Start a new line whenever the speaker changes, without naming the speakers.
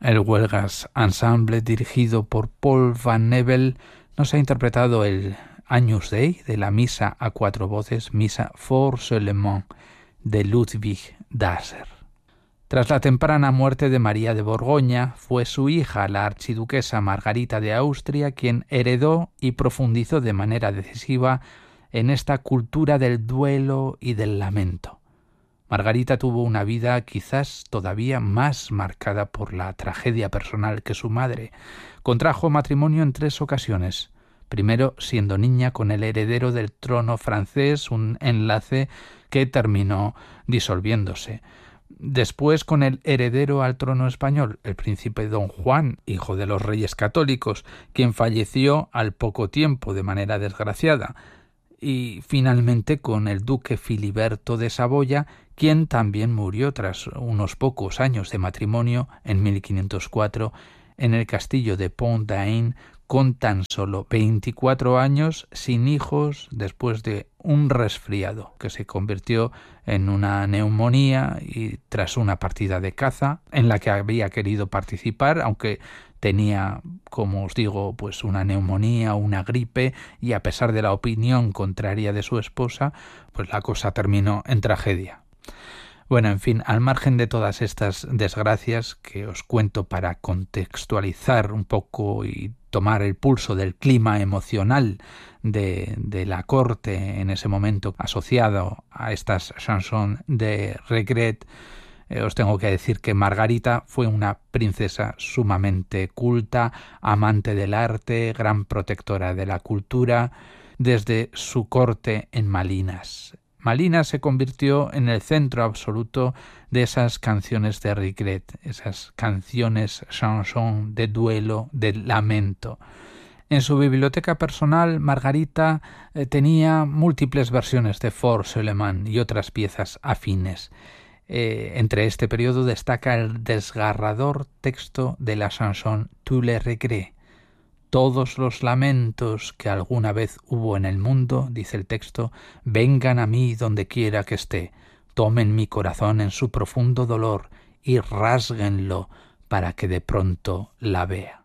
El Huelgas Ensemble, dirigido por Paul Van Nebel, nos ha interpretado el Agnus Dei de la Misa a cuatro voces, Misa for Seulement, de Ludwig Daser. Tras la temprana muerte de María de Borgoña, fue su hija, la archiduquesa Margarita de Austria, quien heredó y profundizó de manera decisiva en esta cultura del duelo y del lamento. Margarita tuvo una vida quizás todavía más marcada por la tragedia personal que su madre. Contrajo matrimonio en 3 ocasiones. Primero, siendo niña, con el heredero del trono francés, un enlace que terminó disolviéndose. Después, con el heredero al trono español, el príncipe don Juan, hijo de los reyes católicos, quien falleció al poco tiempo de manera desgraciada. Y finalmente con el duque Filiberto de Saboya, quien también murió tras unos pocos años de matrimonio en 1504 en el castillo de Pont-d'Ain, con tan solo 24 años, sin hijos, después de un resfriado que se convirtió en una neumonía y tras una partida de caza en la que había querido participar, aunque tenía, como os digo, pues una neumonía o una gripe, y a pesar de la opinión contraria de su esposa, pues la cosa terminó en tragedia. Bueno, en fin, al margen de todas estas desgracias que os cuento para contextualizar un poco y tomar el pulso del clima emocional de la corte en ese momento asociado a estas chansons de regret, os tengo que decir que Margarita fue una princesa sumamente culta, amante del arte, gran protectora de la cultura, desde su corte en Malinas. Malinas se convirtió en el centro absoluto de esas canciones de regret, esas canciones chansons de duelo, de lamento. En su biblioteca personal, Margarita tenía múltiples versiones de For Seulement y otras piezas afines. Entre este periodo destaca el desgarrador texto de la chanson Tous les regrets. Todos los lamentos que alguna vez hubo en el mundo, dice el texto, vengan a mí donde quiera que esté, tomen mi corazón en su profundo dolor y rásguenlo para que de pronto la vea.